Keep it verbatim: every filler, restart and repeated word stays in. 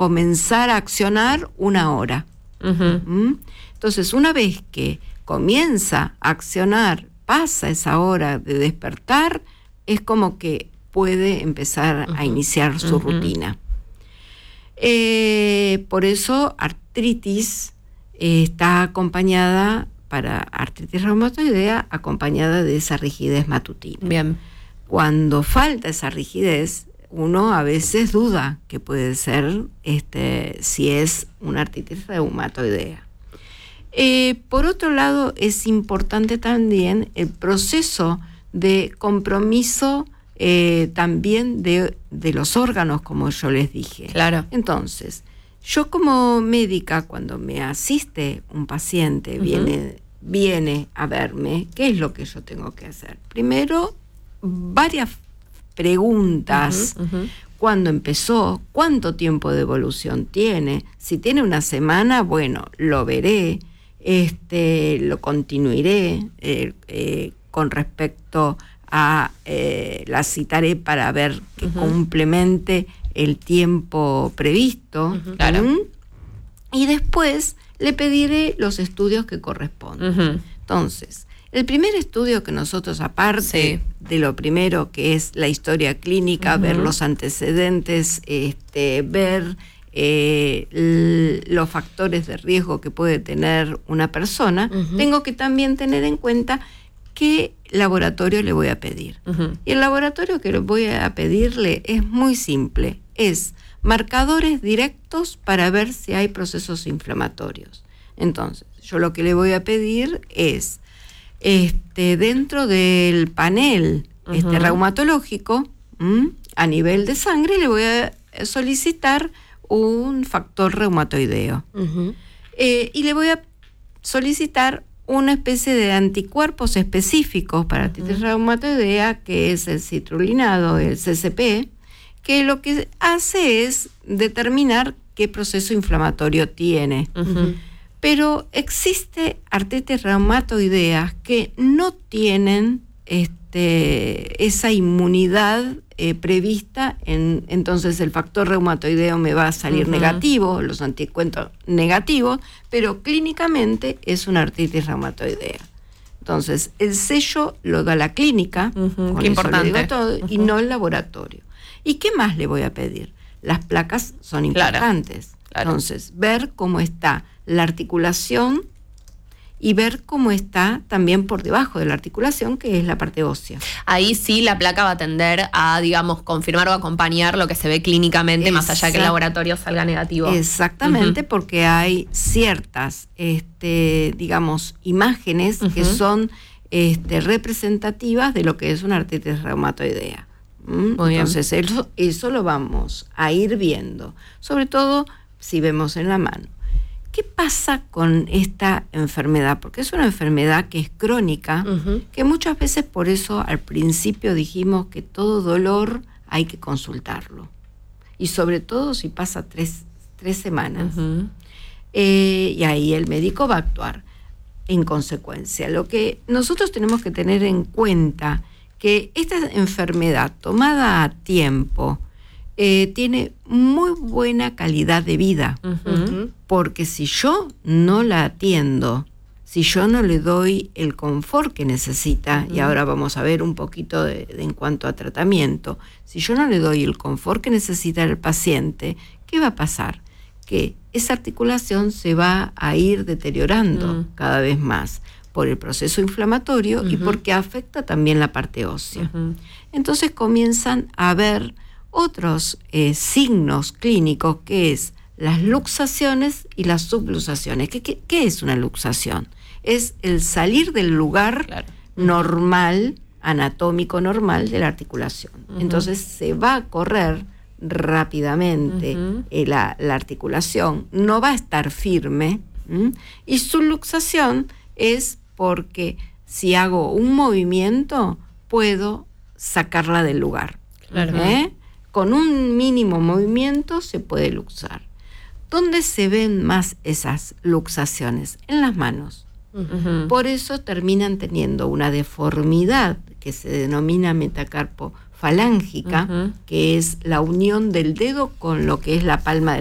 comenzar a accionar una hora. Uh-huh. ¿Mm? Entonces, una vez que comienza a accionar, pasa esa hora de despertar, es como que puede empezar uh-huh. a iniciar su uh-huh. rutina. Eh, por eso, artritis eh, está acompañada, para artritis reumatoidea, acompañada de esa rigidez matutina. Bien. Cuando falta esa rigidez, uno a veces duda que puede ser este, si es una artritis reumatoidea. Eh, por otro lado, es importante también el proceso de compromiso eh, también de, de los órganos, como yo les dije. Claro. Entonces, yo como médica, cuando me asiste un paciente, uh-huh. viene, viene a verme, ¿qué es lo que yo tengo que hacer? Primero, varias preguntas. Uh-huh, uh-huh. ¿Cuándo empezó? ¿Cuánto tiempo de evolución tiene? Si tiene una semana, bueno, lo veré, este, lo continuaré eh, eh, con respecto a, eh, la citaré para ver que uh-huh. complemente el tiempo previsto. Uh-huh, claro. ¿Mm? Y después le pediré los estudios que corresponden. Uh-huh. Entonces, el primer estudio que nosotros, aparte sí. de lo primero que es la historia clínica, uh-huh. ver los antecedentes, este, ver eh, l- los factores de riesgo que puede tener una persona, uh-huh. tengo que también tener en cuenta qué laboratorio le voy a pedir. Uh-huh. Y el laboratorio que le voy a pedirle es muy simple, es marcadores directos para ver si hay procesos inflamatorios. Entonces, yo lo que le voy a pedir es Este, dentro del panel uh-huh. este, reumatológico, ¿m? a nivel de sangre, le voy a solicitar un factor reumatoideo. Uh-huh. Eh, y le voy a solicitar una especie de anticuerpos específicos para artritis uh-huh. reumatoidea, que es el citrulinado, el C C P, que lo que hace es determinar qué proceso inflamatorio tiene. Uh-huh. Pero existe artritis reumatoideas que no tienen este, esa inmunidad eh, prevista, en, entonces el factor reumatoideo me va a salir uh-huh. negativo, los anticuerpos negativos, pero clínicamente es una artritis reumatoidea. Entonces, el sello lo da la clínica, uh-huh. con Qué eso importante. le digo todo, uh-huh. y no el laboratorio. ¿Y qué más le voy a pedir? Las placas son importantes. Claro. Claro. Entonces, ver cómo está la articulación y ver cómo está también por debajo de la articulación, que es la parte ósea. Ahí sí la placa va a tender a, digamos, confirmar o acompañar lo que se ve clínicamente, Exact- más allá de que el laboratorio salga negativo. Exactamente, uh-huh. porque hay ciertas, este, digamos, imágenes uh-huh. que son este, representativas de lo que es una artritis reumatoidea. ¿Mm? Entonces, eso, eso lo vamos a ir viendo. Sobre todo si vemos en la mano. ¿Qué pasa con esta enfermedad? Porque es una enfermedad que es crónica, uh-huh. que muchas veces por eso al principio dijimos que todo dolor hay que consultarlo. Y sobre todo si pasa tres, tres semanas. Uh-huh. Eh, y ahí el médico va a actuar en consecuencia. Lo que nosotros tenemos que tener en cuenta que esta enfermedad tomada a tiempo Eh, tiene muy buena calidad de vida, uh-huh. porque si yo no la atiendo, si yo no le doy el confort que necesita, uh-huh. y ahora vamos a ver un poquito de, de en cuanto a tratamiento, si yo no le doy el confort que necesita el paciente, ¿qué va a pasar? Que esa articulación se va a ir deteriorando uh-huh. cada vez más por el proceso inflamatorio uh-huh. y porque afecta también la parte ósea. Uh-huh. Entonces comienzan a ver otros eh, signos clínicos, que es las luxaciones y las subluxaciones. ¿Qué, qué, qué es una luxación? Es el salir del lugar claro. normal, anatómico normal de la articulación. Uh-huh. Entonces se va a correr rápidamente uh-huh. eh, la, la articulación, no va a estar firme, ¿m? Y subluxación es porque si hago un movimiento puedo sacarla del lugar. Claro. ¿Eh? Con un mínimo movimiento se puede luxar. ¿Dónde se ven más esas luxaciones? En las manos. Uh-huh. Por eso terminan teniendo una deformidad que se denomina metacarpo falángica, uh-huh. que es la unión del dedo con lo que es la palma de